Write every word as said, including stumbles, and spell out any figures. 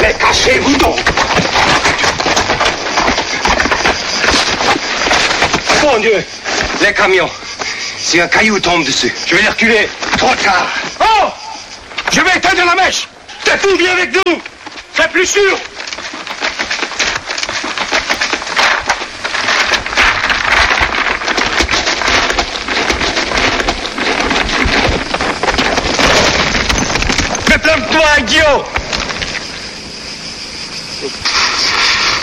Mais cachez-vous donc! Mon Dieu! Les camions! Si un caillou tombe dessus, je vais les reculer. Trop tard! Oh! Je vais éteindre la mèche! Tatou, viens avec nous! C'est plus sûr! Déplome-toi, idiot!